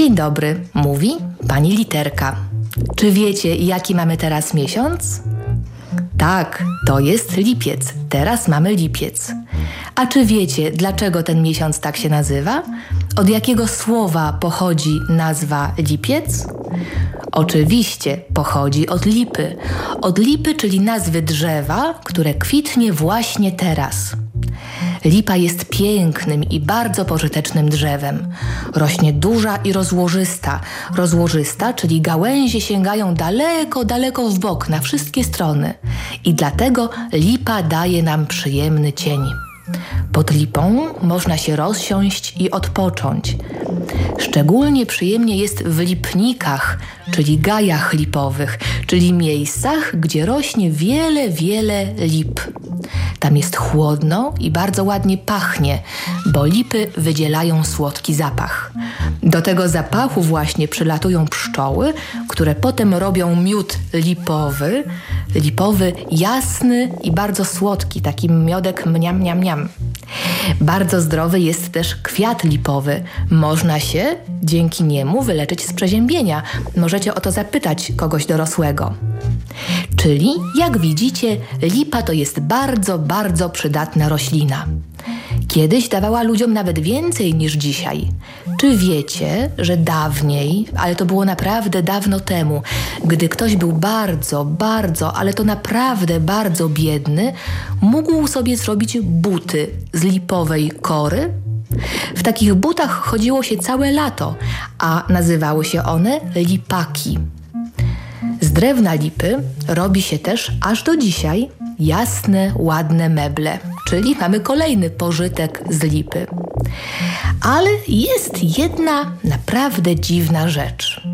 Dzień dobry, mówi pani Literka. Czy wiecie, jaki mamy teraz miesiąc? Tak, to jest lipiec. Teraz mamy lipiec. A czy wiecie, dlaczego ten miesiąc tak się nazywa? Od jakiego słowa pochodzi nazwa lipiec? Oczywiście pochodzi od lipy. Od lipy, czyli nazwy drzewa, które kwitnie właśnie teraz. Lipa jest pięknym i bardzo pożytecznym drzewem. Rośnie duża i rozłożysta. Rozłożysta, czyli gałęzie sięgają daleko, daleko w bok, na wszystkie strony. I dlatego lipa daje nam przyjemny cień. Pod lipą można się rozsiąść i odpocząć. Szczególnie przyjemnie jest w lipnikach, czyli gajach lipowych, czyli miejscach, gdzie rośnie wiele, wiele lip. Tam jest chłodno i bardzo ładnie pachnie, bo lipy wydzielają słodki zapach. Do tego zapachu właśnie przylatują pszczoły, które potem robią miód lipowy. Lipowy jasny i bardzo słodki, taki miodek mniam, mniam, mniam. Bardzo zdrowy jest też kwiat lipowy. Można się dzięki niemu wyleczyć z przeziębienia. Możecie o to zapytać kogoś dorosłego. Czyli, jak widzicie, lipa to jest bardzo, bardzo przydatna roślina. Kiedyś dawała ludziom nawet więcej niż dzisiaj. Czy wiecie, że dawniej, ale to było naprawdę dawno temu, gdy ktoś był bardzo, ale to naprawdę bardzo biedny, mógł sobie zrobić buty z lipowej kory? W takich butach chodziło się całe lato, a nazywały się one lipaki. Z drewna lipy robi się też aż do dzisiaj jasne, ładne meble, czyli mamy kolejny pożytek z lipy. Ale jest jedna naprawdę dziwna rzecz.